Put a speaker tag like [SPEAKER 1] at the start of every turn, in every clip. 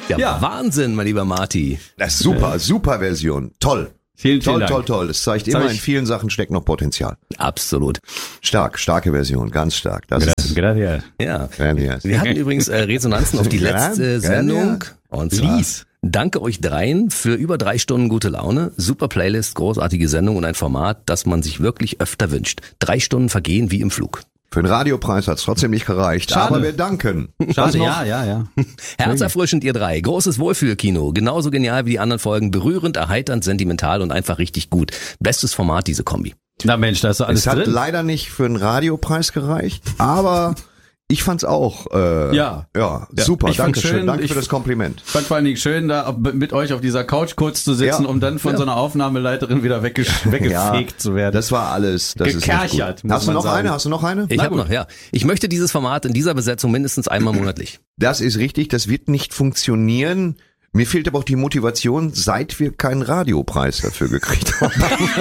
[SPEAKER 1] Ja, Wahnsinn, mein lieber Marty.
[SPEAKER 2] Das ist super, super Version. Toll.
[SPEAKER 3] Vielen
[SPEAKER 2] Dank. Toll. Das zeigt immer, in vielen Sachen steckt noch Potenzial.
[SPEAKER 1] Absolut.
[SPEAKER 2] Starke Version, ganz stark. Das ist
[SPEAKER 3] Gracias.
[SPEAKER 1] Ja.
[SPEAKER 2] Gracias.
[SPEAKER 1] Wir hatten übrigens Resonanzen auf die letzte Sendung. Und zwar,
[SPEAKER 3] Lies.
[SPEAKER 1] danke euch dreien für über 3 Stunden gute Laune. Super Playlist, großartige Sendung und ein Format, das man sich wirklich öfter wünscht. 3 Stunden vergehen wie im Flug.
[SPEAKER 2] Für den Radiopreis hat's trotzdem nicht gereicht,
[SPEAKER 3] Schade.
[SPEAKER 2] aber wir danken.
[SPEAKER 3] Schade, ja.
[SPEAKER 1] Herzerfrischend, ihr drei. Großes Wohlfühlkino. Genauso genial wie die anderen Folgen. Berührend, erheiternd, sentimental und einfach richtig gut. Bestes Format, diese Kombi.
[SPEAKER 3] Na Mensch, da ist doch alles
[SPEAKER 2] Es hat
[SPEAKER 3] drin.
[SPEAKER 2] leider nicht für den Radiopreis gereicht, aber ich fand's auch super.
[SPEAKER 3] Ich fand's schön,
[SPEAKER 2] Danke für das Kompliment.
[SPEAKER 3] Ich fand vor allen Dingen schön, da mit euch auf dieser Couch kurz zu sitzen,
[SPEAKER 2] Ja.
[SPEAKER 3] um dann von so einer Aufnahmeleiterin wieder weggefegt zu werden.
[SPEAKER 2] Das war alles. Das
[SPEAKER 3] Gekerchert,
[SPEAKER 2] ist nicht gut.
[SPEAKER 3] muss
[SPEAKER 2] Hast du
[SPEAKER 3] man
[SPEAKER 2] noch
[SPEAKER 3] sagen.
[SPEAKER 2] eine? Hast du noch eine?
[SPEAKER 1] Ich habe noch, ja. Ich möchte dieses Format in dieser Besetzung mindestens einmal monatlich.
[SPEAKER 2] Das ist richtig. Das wird nicht funktionieren. Mir fehlt aber auch die Motivation, seit wir keinen Radiopreis dafür gekriegt haben.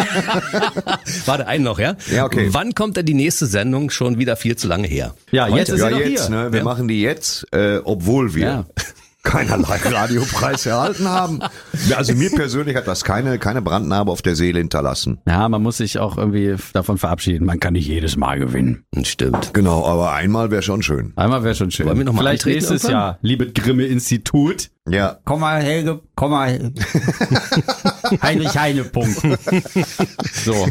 [SPEAKER 1] Warte, einen noch, ja?
[SPEAKER 2] Ja, okay.
[SPEAKER 1] Wann kommt denn die nächste Sendung? Schon wieder viel zu lange her.
[SPEAKER 3] Ja, jetzt ist
[SPEAKER 2] Ja,
[SPEAKER 3] sie doch
[SPEAKER 2] jetzt,
[SPEAKER 3] hier.
[SPEAKER 2] ne? Wir machen die jetzt, obwohl wir
[SPEAKER 3] Ja.
[SPEAKER 2] keinerlei Radiopreis erhalten haben. Ja, also mir persönlich hat das keine Brandnarbe auf der Seele hinterlassen.
[SPEAKER 3] Ja, man muss sich auch irgendwie davon verabschieden. Man kann nicht jedes Mal gewinnen.
[SPEAKER 1] Stimmt.
[SPEAKER 2] Genau, aber einmal wäre schon schön.
[SPEAKER 3] Einmal wäre schon schön.
[SPEAKER 1] Wollen wir noch mal
[SPEAKER 3] Vielleicht
[SPEAKER 1] antreten
[SPEAKER 3] nächstes
[SPEAKER 1] irgendwann?
[SPEAKER 3] Jahr, liebe Grimme-Institut.
[SPEAKER 2] Ja.
[SPEAKER 3] Komm mal, Helge, komm mal. Heinrich Heine, Punkt. So.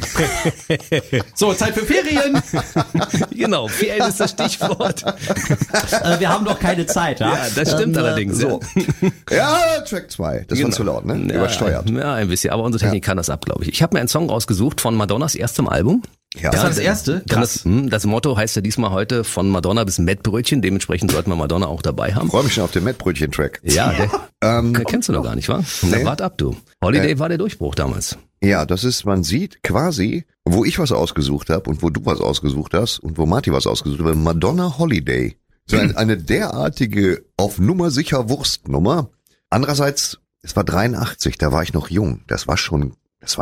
[SPEAKER 3] So, Zeit für Ferien.
[SPEAKER 1] Genau, Ferien ist das Stichwort.
[SPEAKER 3] Wir haben doch keine Zeit, ja?
[SPEAKER 1] Ja, das stimmt allerdings.
[SPEAKER 2] So. Ja, Track 2. Das war zu laut, ne? Übersteuert.
[SPEAKER 1] Ja, ein bisschen, aber unsere Technik kann das ab, glaube ich. Ich habe mir einen Song rausgesucht von Madonnas erstem Album.
[SPEAKER 2] Ja.
[SPEAKER 3] Das war das erste? Krass.
[SPEAKER 1] Das Motto heißt ja diesmal heute von Madonna bis Mettbrötchen. Dementsprechend sollten wir Madonna auch dabei haben.
[SPEAKER 2] Freue mich schon auf den Mettbrötchen-Track.
[SPEAKER 1] Ja, kennst du noch gar nicht, wa?
[SPEAKER 2] Nee.
[SPEAKER 1] Na, wart ab, du. Holiday war der Durchbruch damals.
[SPEAKER 2] Ja, das ist, man sieht quasi, wo ich was ausgesucht habe und wo du was ausgesucht hast und wo Marty was ausgesucht hat, Madonna Holiday. So eine derartige auf Nummer sicher Wurstnummer. Andererseits, es war 83, da war ich noch jung. Das war schon,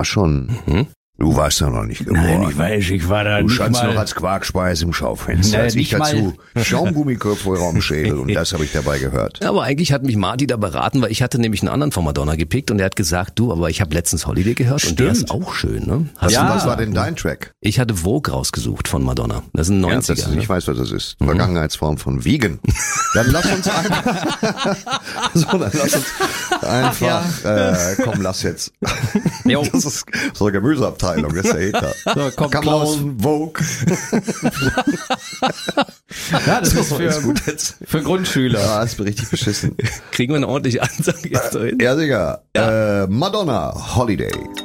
[SPEAKER 2] du warst ja noch nicht geboren.
[SPEAKER 3] ich war da
[SPEAKER 2] Du standst noch als Quarkspeise im Schaufenster.
[SPEAKER 3] Nee,
[SPEAKER 2] Als ich
[SPEAKER 3] nicht
[SPEAKER 2] dazu Schaumgummiköpfe am Schädel und das habe ich dabei gehört.
[SPEAKER 1] Ja, aber eigentlich hat mich Marty da beraten, weil ich hatte nämlich einen anderen von Madonna gepickt und er hat gesagt, du, aber ich habe letztens Holiday gehört und der ist auch schön, ne?
[SPEAKER 2] Was war denn dein Track?
[SPEAKER 1] Ich hatte Vogue rausgesucht von Madonna. Das sind 90er.
[SPEAKER 2] Ich weiß, was das ist. Vergangenheitsform von Vegan. Dann lass uns komm, lass jetzt.
[SPEAKER 3] Jo.
[SPEAKER 2] Das ist so eine Gemüseabteilung, das ist der Hater.
[SPEAKER 3] So, komm,
[SPEAKER 2] Come
[SPEAKER 3] Klaus.
[SPEAKER 2] on, Vogue.
[SPEAKER 3] Ja, das ist
[SPEAKER 2] Ist gut jetzt.
[SPEAKER 3] für Grundschüler.
[SPEAKER 2] Ja, ist richtig beschissen.
[SPEAKER 1] Kriegen wir eine ordentliche Ansage jetzt dahin?
[SPEAKER 2] Ja, sicher. Madonna, Holiday.